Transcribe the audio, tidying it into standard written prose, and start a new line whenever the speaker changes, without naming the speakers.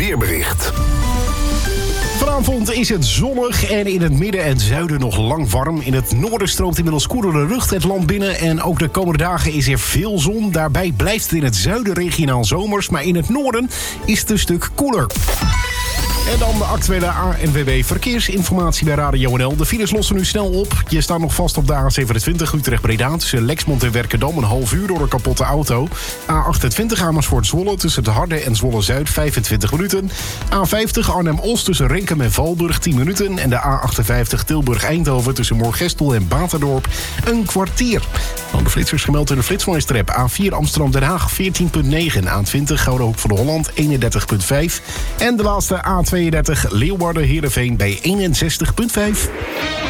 weerbericht.
Vanavond is het zonnig en in het midden en zuiden nog lang warm. In het noorden stroomt inmiddels koelere lucht het land binnen. En ook de komende dagen is er veel zon. Daarbij blijft het in het zuiden regionaal zomers. Maar in het noorden is het een stuk koeler. En dan de actuele ANWB verkeersinformatie bij Radio NL. De files lossen nu snel op. Je staat nog vast op de A27 Utrecht-Breda... tussen Lexmond en Werkendam een half uur door een kapotte auto. A28 Amersfoort-Zwolle tussen de Harde en Zwolle-Zuid 25 minuten. A50 Arnhem-Os tussen Renkum en Valburg 10 minuten. En de A58 Tilburg-Eindhoven tussen Moorgestel en Baterdorp een kwartier. Dan de flitsers gemeld in de Flitsmeister-app. A4 Amsterdam-Den Haag 14,9. A20 Gouden Hoek van de Holland 31,5. En de laatste A32 Leeuwarden-Heerenveen bij 61,5.